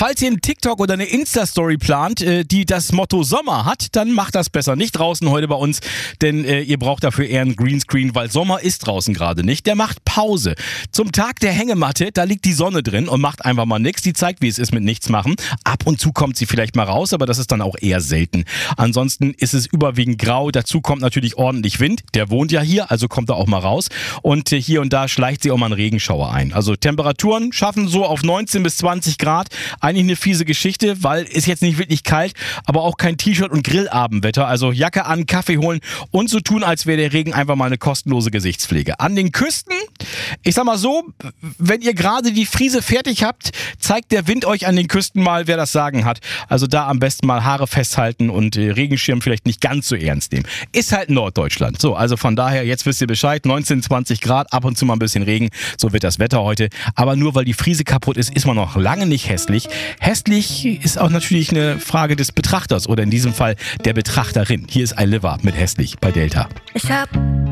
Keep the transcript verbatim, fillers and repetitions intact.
Falls ihr einen TikTok oder eine Insta-Story plant, äh, die das Motto Sommer hat, dann macht das besser nicht draußen heute bei uns, denn äh, ihr braucht dafür eher einen Greenscreen, weil Sommer ist draußen gerade nicht. Der macht Pause. Zum Tag der Hängematte, da liegt die Sonne drin und macht einfach mal nichts. Die zeigt, wie es ist mit nichts machen. Ab und zu kommt sie vielleicht mal raus, aber das ist dann auch eher selten. Ansonsten ist es überwiegend grau. Dazu kommt natürlich ordentlich Wind. Der wohnt ja hier, also kommt er auch mal raus. Und äh, hier und da schleicht sie auch mal einen Regenschauer ein. Also Temperaturen schaffen so auf neunzehn bis zwanzig Grad. Eigentlich eine fiese Geschichte, weil ist jetzt nicht wirklich kalt, aber auch kein T-Shirt und Grillabendwetter. Also Jacke an, Kaffee holen und so tun, als wäre der Regen einfach mal eine kostenlose Gesichtspflege. An den Küsten, ich sag mal so, wenn ihr gerade die Friese fertig habt, zeigt der Wind euch an den Küsten mal, wer das Sagen hat. Also da am besten mal Haare festhalten und äh, Regenschirm vielleicht nicht ganz so ernst nehmen. Ist halt Norddeutschland. So, also von daher, jetzt wisst ihr Bescheid, neunzehn, zwanzig Grad, ab und zu mal ein bisschen Regen. So wird das Wetter heute. Aber nur weil die Friese kaputt ist, ist man noch lange nicht hässlich. Hässlich ist auch natürlich eine Frage des Betrachters oder in diesem Fall der Betrachterin. Hier ist I Live Up mit Hässlich bei Delta. Ich hab